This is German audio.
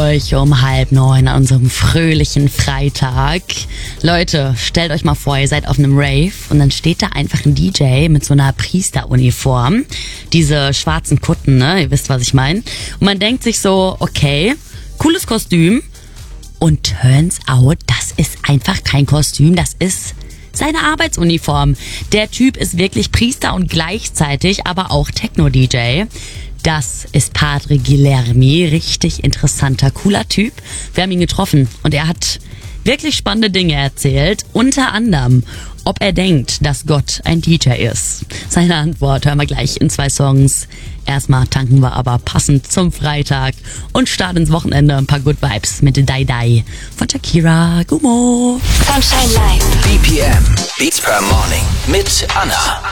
euch um 8:30 an unserem fröhlichen Freitag. Leute, stellt euch mal vor, ihr seid auf einem Rave und dann steht da einfach ein DJ mit so einer Priesteruniform. Diese schwarzen Kutten, ne? Ihr wisst, was ich meine. Und man denkt sich so, okay, cooles Kostüm. Und turns out, das ist einfach kein Kostüm, das ist seine Arbeitsuniform. Der Typ ist wirklich Priester und gleichzeitig aber auch Techno-DJ. Das ist Padre Guilherme, richtig interessanter, cooler Typ. Wir haben ihn getroffen und er hat wirklich spannende Dinge erzählt. Unter anderem, ob er denkt, dass Gott ein DJ ist. Seine Antwort hören wir gleich in 2 Songs. Erstmal tanken wir aber passend zum Freitag und starten ins Wochenende ein paar Good Vibes mit Die Die von Shakira. Gummo. Sunshine Live. BPM, Beats per Morning mit Anna.